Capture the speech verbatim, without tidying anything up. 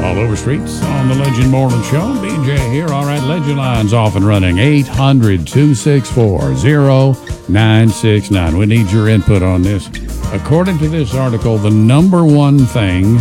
All over streets on the Legend Morning Show. B J here. All right, Legend Line's off and running. eight hundred, two six four, zero nine six nine. We need your input on this. According to this article, the number one thing